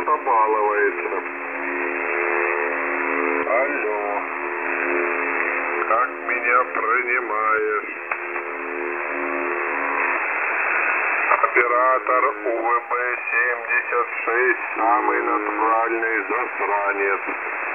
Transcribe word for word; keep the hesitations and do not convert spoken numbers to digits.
кто-то балуется. Алло. Как меня принимаешь? Оператор У В Б семьдесят шесть, самый натуральный засранец.